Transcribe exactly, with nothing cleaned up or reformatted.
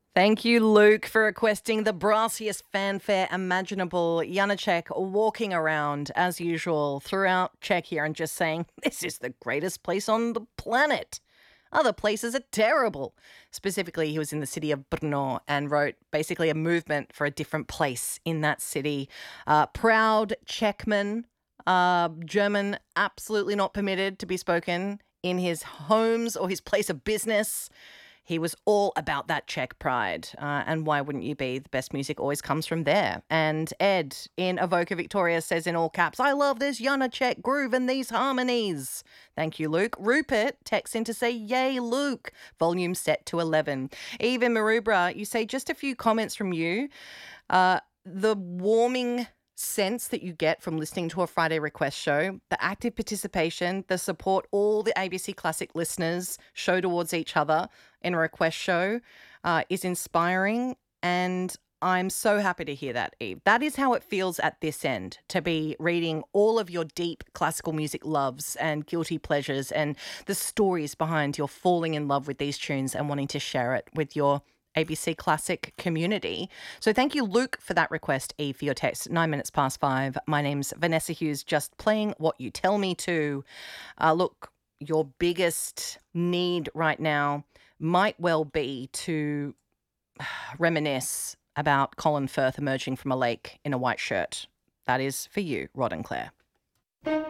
Thank you, Luke, for requesting the brassiest fanfare imaginable. Janacek walking around, as usual, throughout Czechia and just saying, this is the greatest place on the planet. Other places are terrible. Specifically, he was in the city of Brno and wrote basically a movement for a different place in that city. Uh, proud Czechman, uh, German absolutely not permitted to be spoken in his homes or his place of business. He was all about that Czech pride. Uh, and why wouldn't you be? The best music always comes from there. And Ed in Avoca Victoria says in all caps, I love this Janacek groove and these harmonies. Thank you, Luke. Rupert texts in to say, yay, Luke. Volume set to eleven. Eve in Marubra, you say just a few comments from you. Uh, the warming sense that you get from listening to a Friday request show, the active participation, the support all the A B C Classic listeners show towards each other in a request show uh, is inspiring. And I'm so happy to hear that, Eve. That is how it feels at this end, to be reading all of your deep classical music loves and guilty pleasures and the stories behind your falling in love with these tunes and wanting to share it with your A B C Classic community. So thank you, Luke, for that request, Eve, for your text. Nine minutes past five. My name's Vanessa Hughes, just playing what you tell me to. Uh, look, your biggest need right now might well be to reminisce about Colin Firth emerging from a lake in a white shirt. That is for you, Rod and Claire.